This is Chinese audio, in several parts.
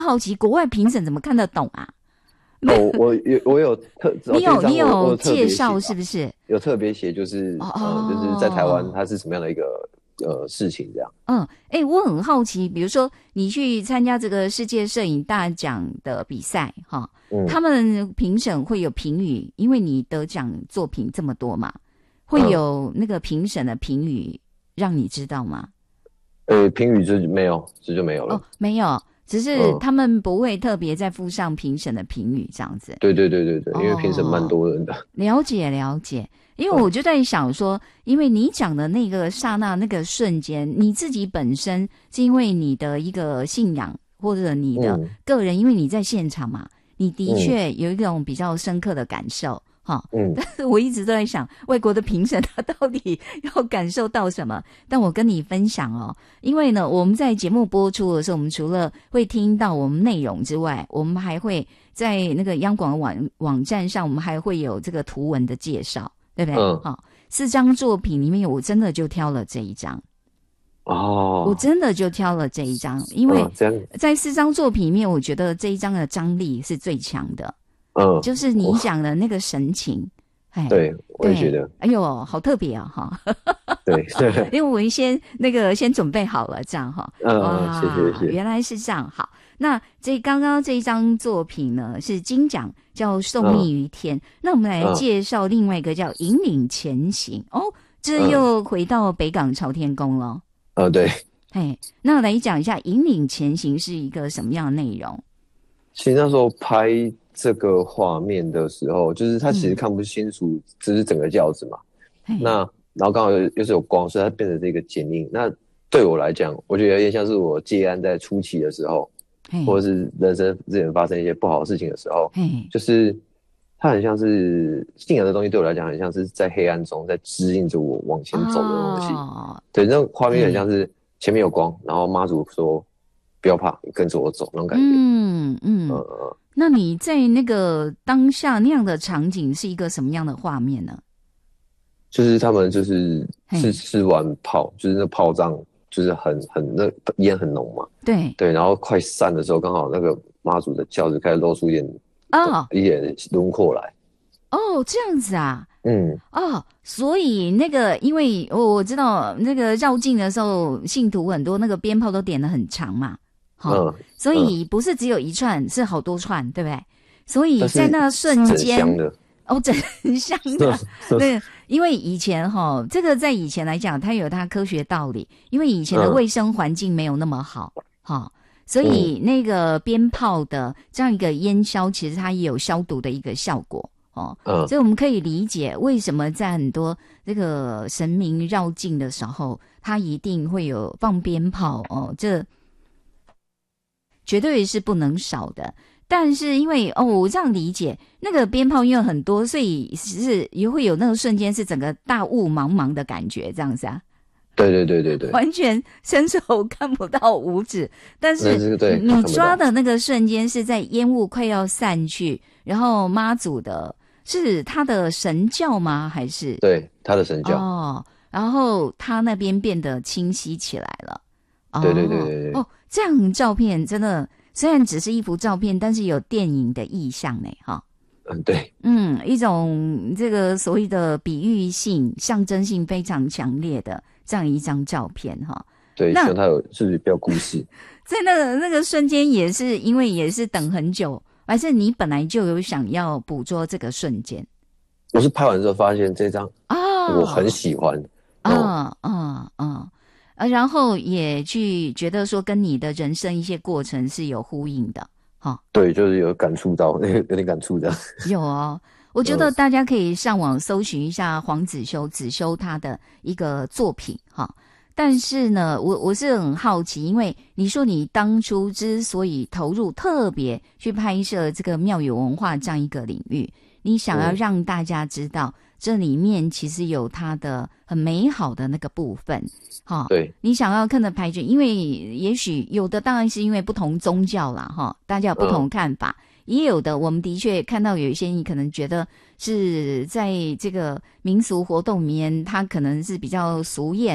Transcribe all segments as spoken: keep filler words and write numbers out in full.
好奇国外评审怎么看得懂啊？ 哦，我有我有特， 你有你有介绍是不是？ 有特别写，就是哦、 呃，就是在台湾它是什么样的一个呃事情这样。 嗯，哎、欸，我很好奇，比如说你去参加这个世界摄影大奖的比赛，哈，嗯，他们评审会有评语，因为你得奖作品这么多嘛，会有那个评审的评语让你知道吗？ 呃，评语就没有，这就没有了。 哦，没有。只是他们不会特别再附上评审的评语这样子。 对对对对对，因为评审蛮多人的。哦、 了解了解，因为我就在想说，嗯、因为你讲的那个刹那那个瞬间，你自己本身是因为你的一个信仰或者你的个人，嗯、因为你在现场嘛，你的确有一种比较深刻的感受。哈，嗯，但是我一直都在想，外国的评审他到底要感受到什么？但我跟你分享哦，因为呢，我们在节目播出的时候，我们除了会听到我们内容之外，我们还会在那个央广网网站上，我们还会有这个图文的介绍，对不对？嗯，好，四张作品里面，我真的就挑了这一张。哦，我真的就挑了这一张，因为在四张作品里面，我觉得这一张的张力是最强的。嗯，就是你讲的那个神情，哎， 对，我也觉得， 哎呦，好特别啊，哈， 对， 因为我先那个先准备好了，这样哈， 嗯，谢谢谢谢， 原来是这样，好，那这刚刚这一张作品呢是金奖，叫《受命于天》，嗯、那我们来介绍另外一个叫《引领前行》哦，这又回到北港朝天宫了， 呃、嗯，对， 哎，那来讲一下《引领前行》是一个什么样的内容？ 其实那时候拍这个画面的时候，就是他其实看不清楚，只是整个轿子嘛。嗯、那然后刚好又又是有光，所以它变成这个剪映。那对我来讲，我觉得有点像是我接案在初期的时候，或者是人生之前发生一些不好的事情的时候，就是它很像是信仰的东西，对我来讲很像是在黑暗中在指引着我往前走的东西。哦、对，那画面很像是前面有光，然后妈祖说不要怕，跟着我走那种感觉。 嗯嗯。呃那你在那个当下那样的场景是一个什么样的画面呢？ 就是他们就是吃吃完炮，就是那炮仗就是很很那烟很浓嘛， 对对，然后快散的时候，刚好那个妈祖的轿子开始露出一点哦一点轮廓来。 哦，这样子啊，嗯，哦，所以那个因为我我知道那个绕境的时候，信徒很多，那个鞭炮都点得很长嘛。哦、嗯，所以不是只有一串，嗯、是好多串，对不对？所以在那瞬间，哦，整香的，对，因为以前哈、哦，这个在以前来讲，它有它科学道理，因为以前的卫生环境没有那么好，哈、嗯哦，所以那个鞭炮的这样一个烟消，其实它也有消毒的一个效果，哦，嗯，所以我们可以理解为什么在很多这个神明绕境的时候，它一定会有放鞭炮，哦，这。绝对是不能少的，但是因为哦，我这样理解，那个鞭炮因为很多，所以是也会有那个瞬间是整个大雾茫茫的感觉，这样子啊？ 对对对对对， 完全伸手看不到五指，但是你抓的那个瞬间是在烟雾快要散去，然后妈祖的是他的神教吗？还是对他的神教哦，然后他那边变得清晰起来了。 哦、对对对对对， 哦，这样照片真的虽然只是一幅照片，但是有电影的意象呢，哈。 嗯，对， 嗯，一种这个所谓的比喻性、象征性非常强烈的这样一张照片，哈。 对，希望它有是不是比较故事？ 在那个那个瞬间，也是因为也是等很久，还是你本来就有想要捕捉这个瞬间？ 我是拍完之后发现这张啊，我很喜欢。 啊啊啊！呃，然后也去觉得说跟你的人生一些过程是有呼应的，哈、哦。 对，就是有感触到，有点感触的。 有哦，我觉得大家可以上网搜寻一下黄子修，子修他的一个作品，哈、哦。但是呢，我我是很好奇，因为你说你当初之所以投入特别去拍摄这个庙宇文化这样一个领域，你想要让大家知道。嗯，这里面其实有它的很美好的那个部分，哈、哦。 对， 你想要看的拍剧，因为也许有的当然是因为不同宗教啦，哈、哦，大家有不同看法，嗯、也有的我们的确看到有一些你可能觉得是在这个民俗活动里面，它可能是比较俗艳，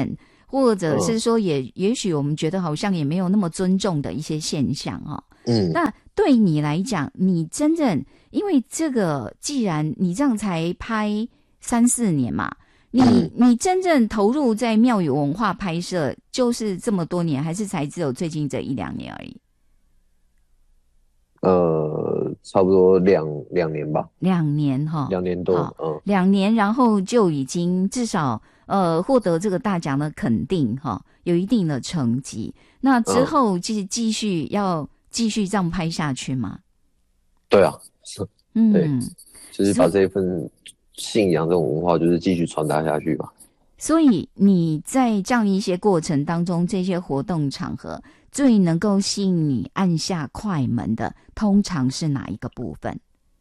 或者是说也、嗯、也许我们觉得好像也没有那么尊重的一些现象哦。嗯，那对你来讲，你真正因为这个，既然你这样才拍三四年嘛，你、嗯、你真正投入在庙宇文化拍摄，就是这么多年，还是才只有最近这一两年而已？ 呃，差不多两两年吧。 两年哈， 两年多，嗯， 两年，然后就已经至少呃获得这个大奖的肯定哈，有一定的成绩。那之后就是继续要。继续这样拍下去吗？ 对啊， 嗯， 对，就是把这一份信仰这种文化，就是继续传达下去吧。 所以你在这样一些过程当中，这些活动场合最能够吸引你按下快门的，通常是哪一个部分？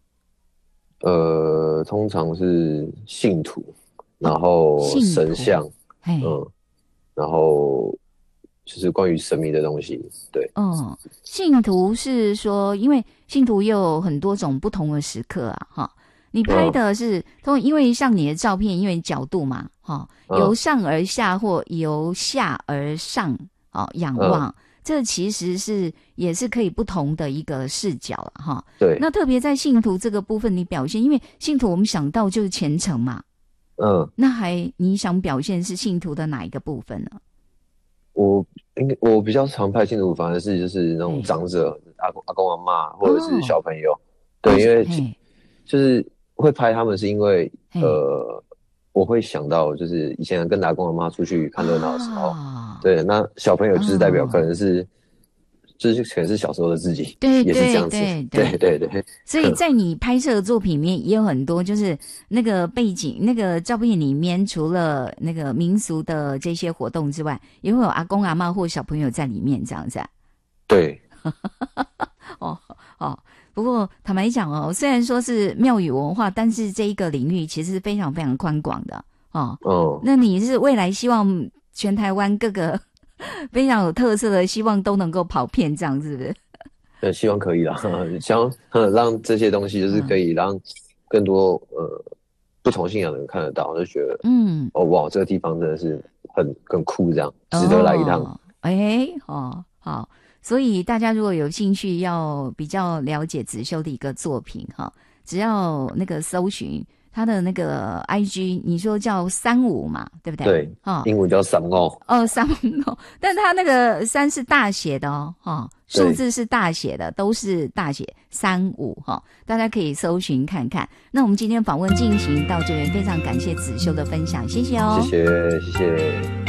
呃，通常是信徒，然后神像，哦、嗯，然后。就是关于神明的东西，对。 嗯，信徒是说，因为信徒也有很多种不同的时刻啊，哈。你拍的是，通、嗯、因为像你的照片，因为角度嘛，哈，由上而下或由下而上，哦，仰望，嗯、这其实是也是可以不同的一个视角了，哈。 对。 那特别在信徒这个部分，你表现，因为信徒我们想到就是虔诚嘛，嗯，那还你想表现是信徒的哪一个部分呢？ 我应该我比较常拍信徒，反而是就是那种长者，阿公阿公阿嬷或者是小朋友，哦、对，因为就是会拍他们，是因为呃，我会想到就是以前跟阿公阿嬷出去看热闹的时候，啊、对，那小朋友就是代表可能是。哦就是可能是小时候的自己， 对， 也是这样子， 对对对 对, 对。 所以在你拍摄的作品里面也有很多，就是那个背景、那个照片里面，除了那个民俗的这些活动之外，也会有阿公阿嬷或小朋友在里面，这样子、啊。 对。 哦哦，不过坦白讲哦，虽然说是庙宇文化，但是这一个领域其实是非常非常宽广的哦。哦。那你是未来希望全台湾各个？非常有特色的，希望都能够跑片，这样是不是？ 呃，希望可以啦，想让这些东西就是可以让更多呃不同信仰的人看得到，就觉得嗯，哦哇，这个地方真的是很很酷，这样值得来一趟。 哎哦，好，所以大家如果有兴趣要比较了解子修的一个作品哈，只要那个搜寻。他的那个 I G 你说叫三五嘛，对不对？ 对，哦，英文叫三五。 哦，三五，但他那个三是大写的哦，哦，数字是大写的，都是大写三五哈，大家可以搜寻看看。那我们今天访问进行到这边，非常感谢子修的分享，谢谢哦， 谢谢谢谢。